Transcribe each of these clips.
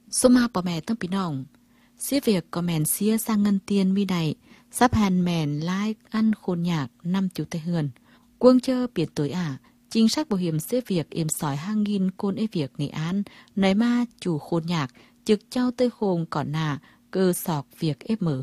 số ma bỏ mẹต้องพี่น้องเสียเวียกก็แมนเสียสร้างเงินเตียนมีใดซับแฮนแมนไล่อันโคนอยากนำจุแต่เฮือนกวงเจอเปลี่ยนตัวchính sách bảo hiểm xế việc êm sỏi hang nghìn côn ế việc Nghệ An nói ma chủ khôn nhạc trực trao tơi khôn còn nà cơ sọc việc ép mở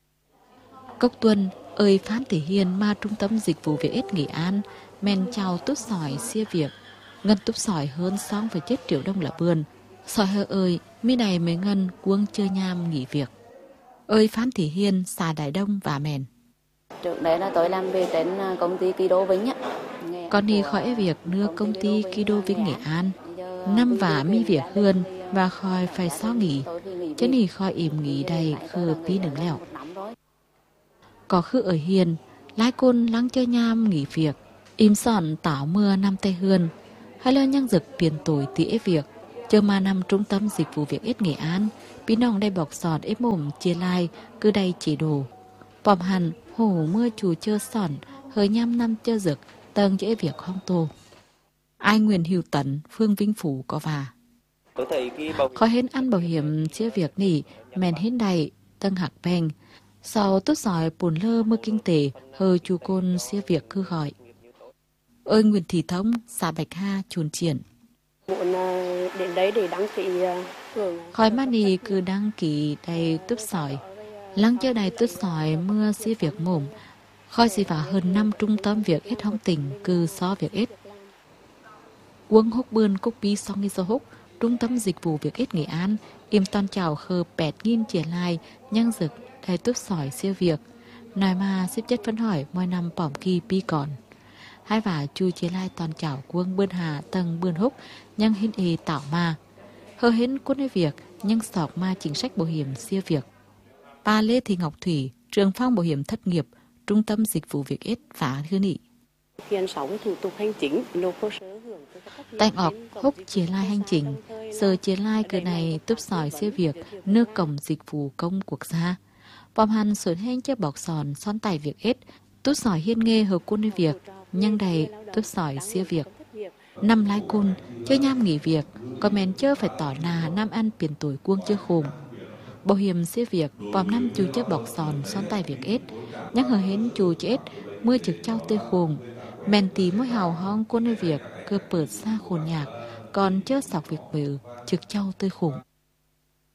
Cốc Tuân ơi phán thể hiền ma trung tâm dịch vụ việc ết Nghệ An men trao tút sỏi xia việc ngân tút sỏi hơn 2,7 triệu đồng là bươn sỏi hơ ơi mi này mới ngân cuông chơi nham nghỉ việc ơi phán thể hiền xà Đại Đông và mèn trước đấy là tôi làm về trên công ty Kido Vĩnh á. Con đi khỏi việc đưa công ty Kido Vĩnh Nghệ An năm và mi việc hơn và khỏi phải xó nghỉ chứ nì khỏi im nghỉ đầy khờ phí nướng lẹo có khứ ở hiền lái côn lắng chơi nham nghỉ việc im sòn tảo mưa năm tây hươn hay là nhăng rực tiền tuổi tỉ việc chờ mà nằm trung tâm dịch vụ việc ết Nghệ An bí nòng đây bọc sòn ép mồm chia lai cứ đây chỉ đồ bòm hẳn hổ mưa chủ chơ sòn hơi nhăm năm chơ rực tầng dễ việc không tô ai Nguyên Hữu Tấn Phương Vinh Phủ có và khó hến ăn bảo hiểm chia việc nỉ mèn hến đầy tân hạc bèn sau tốt giỏi bùn lơ mưa kinh tế hơi chú côn chia việc cư gọi ơi Nguyễn Thị Thống xã Bạch Ha chuồn triển đến đấy để đăng ký khỏi mani cứ đăng ký đầy tốt sỏi lăng chơi này tốt sỏi mưa chia việc mồm khỏi gì vào hơn 5 trung tâm việc ít thông tỉnh cư so việc ít Quân hốc bươn cốc bí song đi sơ hốc trung tâm dịch vụ việc ít Nghệ An im toàn chào khờ 8.000 chia lai nhăng rực đầy túp sỏi siêu việc nói mà xếp chất phấn hỏi mỗi năm bỏm kỳ bi còn hai và chu chia lai toàn chào quân bươn hà tầng bươn hốc nhăng hin ê tạo ma hơ hến quân ấy việc nhăng sọc ma chính sách bảo hiểm siêu việc ba Lê Thị Ngọc Thủy trường phong bảo hiểm thất nghiệp trung tâm dịch vụ việc ít phá hư nị hiện 6 cái thủ tục hành chính nộp hồ sơ hưởng tại ngọc húc chia lai hành trình giờ chia lai cửa này túp sỏi siêu việc nước cổng dịch vụ công quốc gia bòm hàn sửa hên cho bọc sòn son tải việc ít túp sỏi hiên nghê hợp quân việc nhăng đầy túp sỏi siêu việc năm lái cun chơi nham nghỉ việc còn mèn chơ phải tỏ nà nam ăn tiền tuổi cuông chưa khùng bảo hiểm siêu việc bòm năm chú chơi bọc sòn son tải việc ít nhắc hờ hến chú chết mưa trực trao tươi khùng mèn tí mỗi hào hong quân việc cơ ปิดxa khôn nhạc còn chớ sọc việc bự trực trao tươi khủng